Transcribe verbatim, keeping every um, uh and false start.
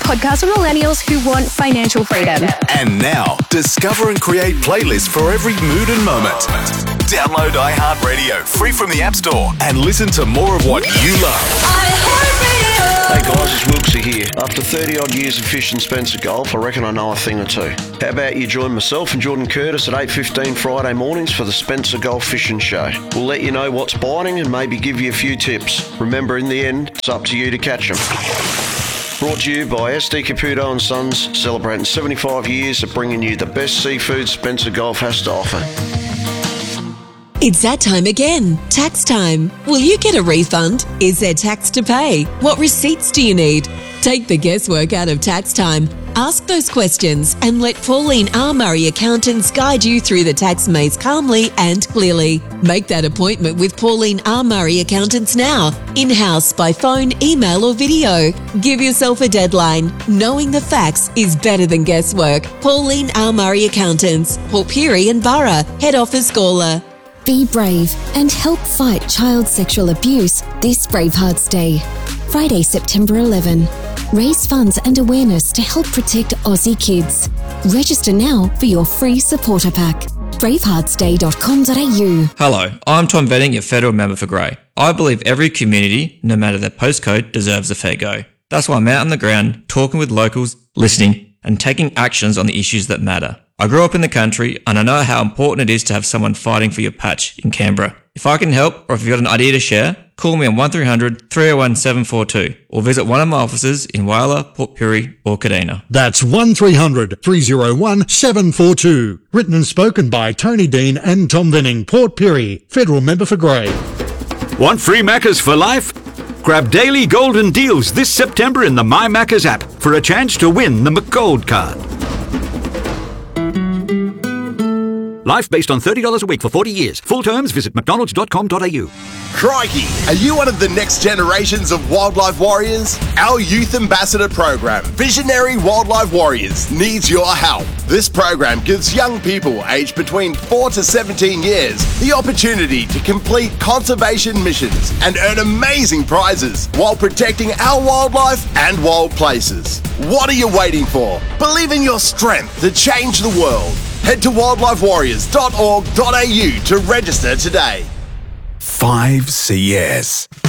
podcast for millennials who want financial freedom. And now, discover and create playlists for every mood and moment. Download iHeartRadio free from the App Store and listen to more of what you love. Hey guys, it's Wilksy here. After thirty odd years of fishing Spencer Gulf, I reckon I know a thing or two. How about you join myself and Jordan Curtis at eight fifteen Friday mornings for the Spencer Gulf Fishing Show. We'll let you know what's biting and maybe give you a few tips. Remember, in the end, it's up to you to catch them. Brought to you by S D Caputo and Sons, celebrating seventy-five years of bringing you the best seafood Spencer Gulf has to offer. It's that time again. Tax time. Will you get a refund? Is there tax to pay? What receipts do you need? Take the guesswork out of tax time. Ask those questions and let Pauline R. Murray Accountants guide you through the tax maze calmly and clearly. Make that appointment with Pauline R. Murray Accountants now, in-house, by phone, email or video. Give yourself a deadline. Knowing the facts is better than guesswork. Pauline R. Murray Accountants, Port Pirie and Burra, Head Office Gawler. Be brave and help fight child sexual abuse this Bravehearts Day. Friday, September eleventh. Raise funds and awareness to help protect Aussie kids. Register now for your free supporter pack. bravehearts day dot com dot a u. Hello, I'm Tom Venning, your federal member for Grey. I believe every community, no matter their postcode, deserves a fair go. That's why I'm out on the ground, talking with locals, listening, and taking actions on the issues that matter. I grew up in the country and I know how important it is to have someone fighting for your patch in Canberra. If I can help, or if you've got an idea to share, call me on one three hundred, three oh one, seven four two or visit one of my offices in Whyalla, Port Pirie or Kadina. That's one three hundred, three oh one, seven four two. Written and spoken by Tony Dean and Tom Venning, Port Pirie, Federal Member for Grey. Want free Maccas for life? Grab daily golden deals this September in the My Maccas app for a chance to win the McGold card. Life based on thirty dollars a week for forty years. Full terms, visit mcdonalds dot com dot a u. Crikey! Are you one of the next generations of wildlife warriors? Our Youth Ambassador program, Visionary Wildlife Warriors, needs your help. This program gives young people aged between four to seventeen years the opportunity to complete conservation missions and earn amazing prizes while protecting our wildlife and wild places. What are you waiting for? Believe in your strength to change the world. Head to wildlife warriors dot org dot a u to register today. five C S.